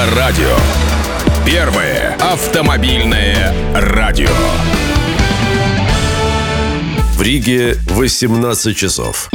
Авторадио. Первое автомобильное радио. В Риге 18 часов.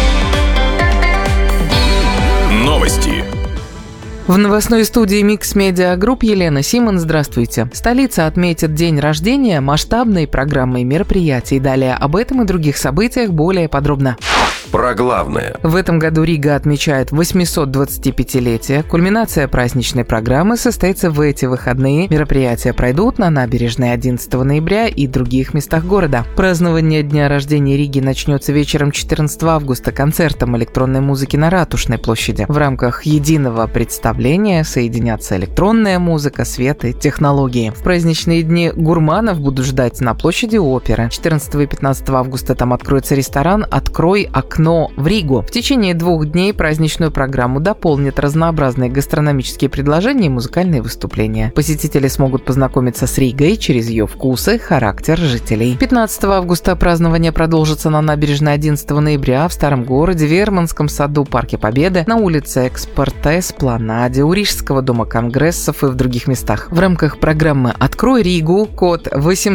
Новости. В новостной студии Mix Media Group Елена Симон. Здравствуйте. Столица отметит день рождения масштабной программой мероприятий. Далее об этом и других событиях более подробно. Про главное. В этом году Рига отмечает 825-летие. Кульминация праздничной программы состоится в эти выходные. Мероприятия пройдут на набережной 11 ноября и других местах города. Празднование дня рождения Риги начнется вечером 14 августа концертом электронной музыки на Ратушной площади. В рамках единого представления соединятся электронная музыка, свет и технологии. В праздничные дни гурманов будут ждать на площади оперы. 14 и 15 августа там откроется ресторан «Открой окно в Ригу». В течение 2 дней праздничную программу дополнят разнообразные гастрономические предложения и музыкальные выступления. Посетители смогут познакомиться с Ригой через ее вкусы, характер жителей. 15 августа празднование продолжится на набережной 11 ноября в Старом городе, Верманском саду, Парке Победы, на улице Экспорта, Эспланаде, у Рижского дома конгрессов и в других местах. В рамках программы «Открой Ригу» код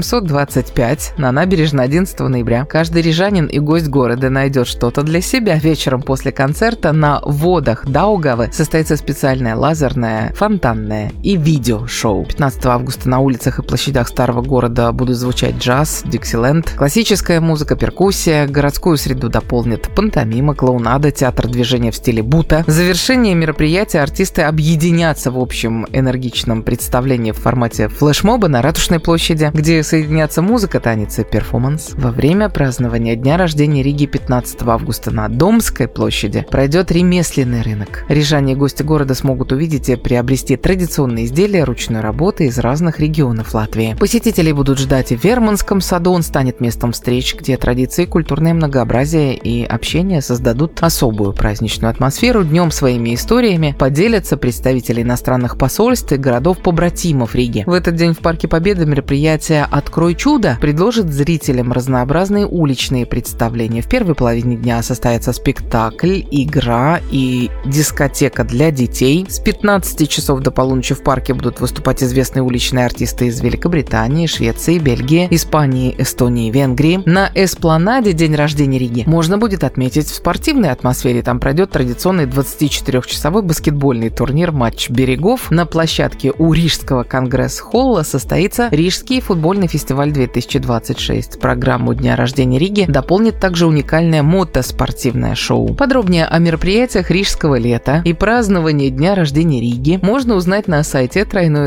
825 на набережной 11 ноября каждый рижанин и гость города найдет что-то для себя. Вечером после концерта на водах Даугавы состоится специальное лазерное, фонтанное и видеошоу. 15 августа на улицах и площадях Старого города будут звучать джаз, диксиленд, классическая музыка, перкуссия. Городскую среду дополнит пантомима, клоунада, театр движения в стиле бута. В завершение мероприятия артисты объединятся в общем энергичном представлении в формате флешмоба на Ратушной площади, где соединятся музыка, танец и перформанс. Во время празднования дня рождения Риги 15 августа на Домской площади пройдет ремесленный рынок. Рижане и гости города смогут увидеть и приобрести традиционные изделия ручной работы из разных регионов Латвии. Посетителей будут ждать и в Верманском саду. Он станет местом встреч, где традиции, культурное многообразие и общение создадут особую праздничную атмосферу. Днем своими историями поделятся представители иностранных посольств и городов-побратимов Риги. В этот день в Парке Победы мероприятие «Открой чудо» предложит зрителям разнообразные уличные представления. В первой половине дня состоится спектакль, игра и дискотека для детей. С 15 часов до полуночи в парке будут выступать известные уличные артисты из Великобритании, Швеции, Бельгии, Испании, Эстонии, Венгрии. На Эспланаде день рождения Риги можно будет отметить в спортивной атмосфере. Там пройдет традиционный 24-часовой баскетбольный турнир «Матч берегов». На площадке у Рижского конгресс-холла состоится Рижский футбольный фестиваль 2026. Программу дня рождения Риги дополнит также уникальное мотоспортивное шоу. Подробнее о мероприятиях Рижского лета и праздновании дня рождения Риги можно узнать на сайте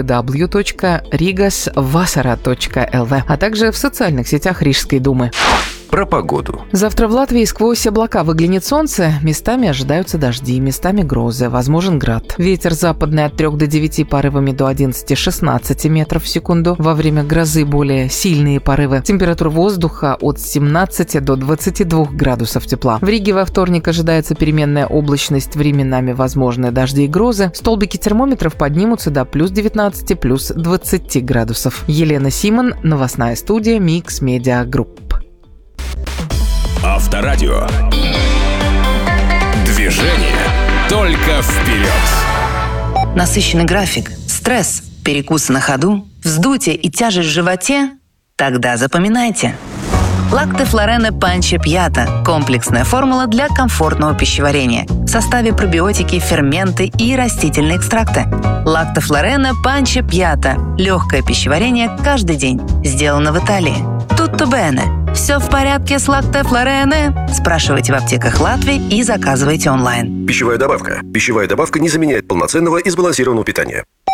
www.rigasvasara.lv, а также в социальных сетях Рижской думы. Про погоду. Завтра в Латвии сквозь облака выглянет солнце, местами ожидаются дожди, местами грозы, возможен град. Ветер западный от 3 до 9 порывами до 11-16 метров в секунду. Во время грозы более сильные порывы. Температура воздуха от 17 до 22 градусов тепла. В Риге во вторник ожидается переменная облачность, временами возможны дожди и грозы. Столбики термометров поднимутся до плюс 19, плюс 20 градусов. Елена Симон, новостная студия Mix Media Group. Авторадио. Движение только вперед. Насыщенный график, стресс, перекусы на ходу, вздутие и тяжесть в животе? Тогда запоминайте. Лакте Флорене Панче Пьята – комплексная формула для комфортного пищеварения. В составе пробиотики, ферменты и растительные экстракты. Лакте Флорене Панче Пьята – легкое пищеварение каждый день. Сделано в Италии. Tutto bene. Все в порядке с Лакте Флорене? Спрашивайте в аптеках Латвии и заказывайте онлайн. Пищевая добавка. Пищевая добавка не заменяет полноценного и сбалансированного питания.